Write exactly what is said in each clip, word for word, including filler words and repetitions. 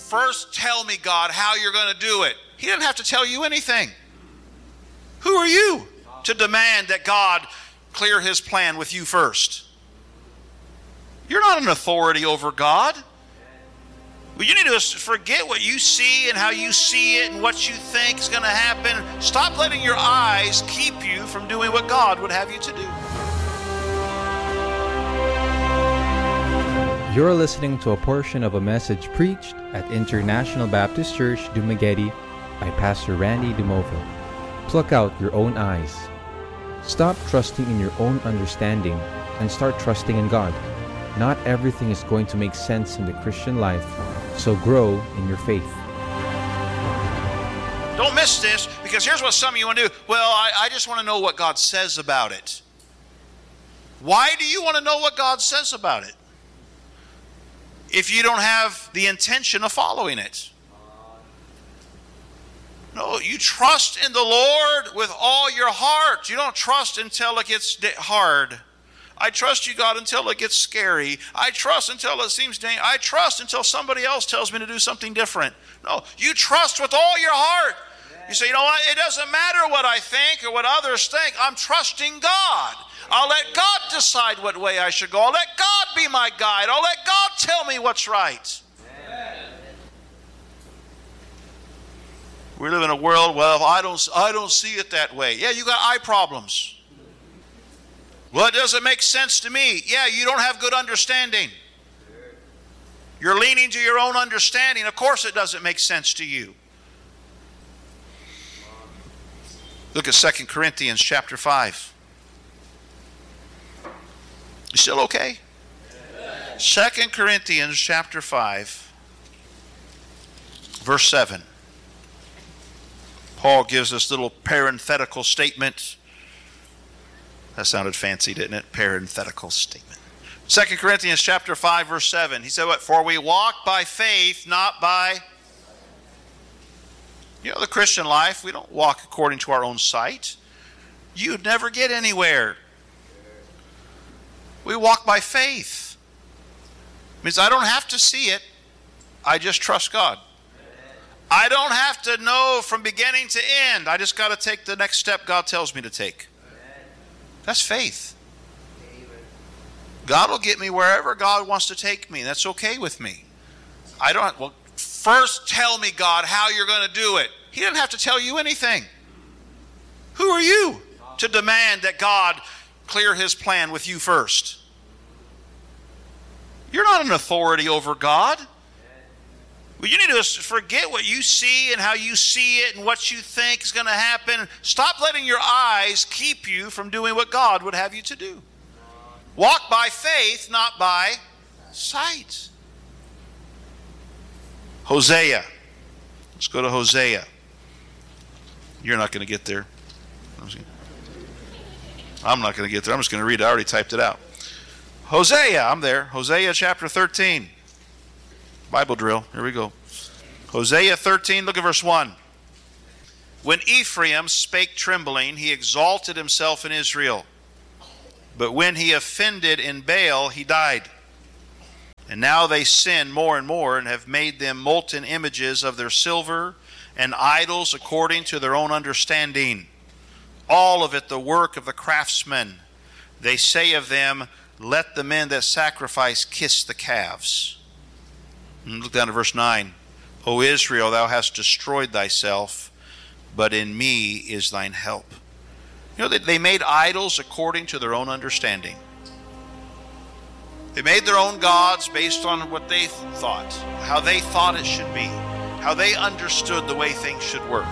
first tell me, God, how you're going to do it. He didn't have to tell you anything. Who are you to demand that God clear his plan with you first? You're not an authority over God. Well, you need to forget what you see and how you see it and what you think is going to happen. Stop letting your eyes keep you from doing what God would have you to do. You're listening to a portion of a message preached at International Baptist Church, Dumaguete by Pastor Randy Dumoville. Pluck out your own eyes. Stop trusting in your own understanding and start trusting in God. Not everything is going to make sense in the Christian life, so grow in your faith. Don't miss this, because here's what some of you want to do. Well, I, I just want to know what God says about it. Why do you want to know what God says about it if you don't have the intention of following it? No, you trust in the Lord with all your heart. You don't trust until it gets hard. I trust you, God, until it gets scary. I trust until it seems dangerous. I trust until somebody else tells me to do something different. No, you trust with all your heart. You say, you know what? It doesn't matter what I think or what others think. I'm trusting God. I'll let God decide what way I should go. I'll let God be my guide. I'll let God tell me what's right. Amen. We live in a world, well, I don't, I don't see it that way. Yeah, you got eye problems. Well, it doesn't make sense to me. Yeah, you don't have good understanding. You're leaning to your own understanding. Of course it doesn't make sense to you. Look at Second Corinthians chapter five. You still okay? Second Corinthians chapter five, verse seven. Paul gives this little parenthetical statement. That sounded fancy, didn't it? Parenthetical statement. Second Corinthians chapter five, verse seven. He said what? For we walk by faith, not by... You know, the Christian life, we don't walk according to our own sight. You'd never get anywhere. We walk by faith. It means I don't have to see it. I just trust God. I don't have to know from beginning to end. I just got to take the next step God tells me to take. That's faith. God will get me wherever God wants to take me. That's okay with me. I don't, well, first tell me, God, how you're going to do it. He didn't have to tell you anything. Who are you to demand that God clear his plan with you first? You're not an authority over God. Well, you need to forget what you see and how you see it and what you think is going to happen. Stop letting your eyes keep you from doing what God would have you to do. Walk by faith, not by sight. Hosea. Let's go to Hosea. You're not going to get there. I'm not going to get there. I'm just going to read it. I already typed it out. Hosea, I'm there. Hosea chapter thirteen. Bible drill. Here we go. Hosea thirteen, look at verse one. When Ephraim spake trembling, he exalted himself in Israel. But when he offended in Baal, he died. And now they sin more and more, and have made them molten images of their silver, and idols according to their own understanding. All of it the work of the craftsmen. They say of them, let the men that sacrifice kiss the calves. And look down to verse nine. O Israel, thou hast destroyed thyself, but in me is thine help. You know, they, they made idols according to their own understanding. They made their own gods based on what they thought, how they thought it should be, how they understood the way things should work.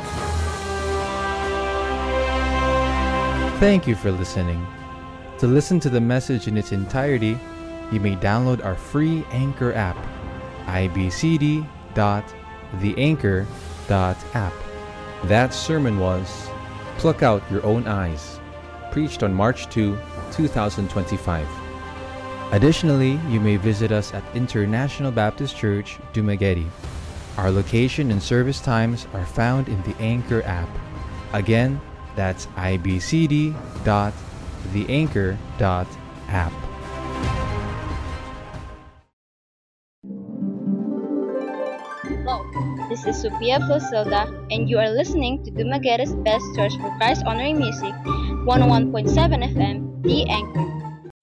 Thank you for listening. To listen to the message in its entirety, you may download our free Anchor app, i b c d dot the anchor dot app. That sermon was Pluck Out Your Own Eyes, preached on March second, twenty twenty-five. Additionally, you may visit us at International Baptist Church, Dumaguete. Our location and service times are found in the Anchor app. Again, that's i b c d dot the anchor dot app. Hello, this is Sophia Fosilda, and you are listening to Dumagueta's Best Church for Christ Honoring Music, one oh one point seven F M, The Anchor.